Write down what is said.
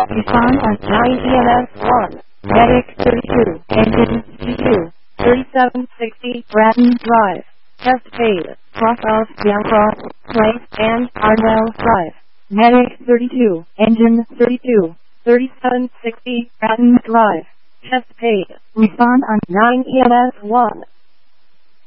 Respond on 9 EMS 1. Medic 32, engine 2, 3760 Bratton Drive. Test paid. Cross of Youngcross, Place, and Arnell Drive. Medic 32, engine 32, 3760 Bratton Drive. Test paid. Respond on 9 EMS 1.